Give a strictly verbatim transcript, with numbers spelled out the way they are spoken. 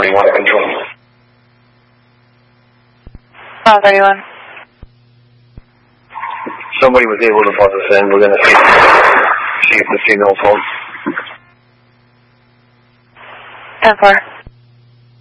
thirty-one to control. Bravo thirty-one. Somebody was able to buzz us in. We're going to see, see if the signal's home. ten four.